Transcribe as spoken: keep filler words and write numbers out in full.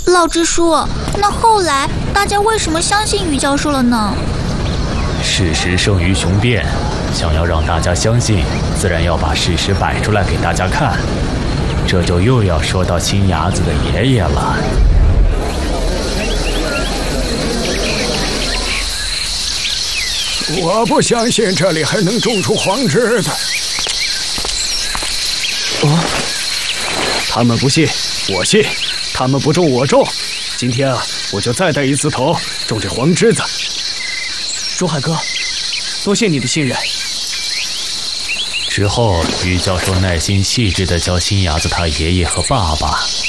老支书，那后来大家为什么相信于教授了呢？ 事实胜于雄辩，想要让大家相信，自然要把事实摆出来给大家看。这就又要说到青伢子的爷爷了。 我不相信这里还能种出黄栀子。 哦，他们不信，我信；他们不种，我种。今天啊，我就再带一次头种这黄栀子。 竹海哥，多谢你的信任。 之后，于教授耐心细致地教新伢子他爷爷和爸爸